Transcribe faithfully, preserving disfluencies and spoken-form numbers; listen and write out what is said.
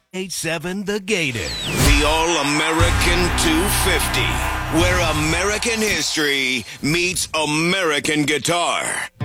eight seven The Gator. The All-American two fifty, where American history meets American guitar.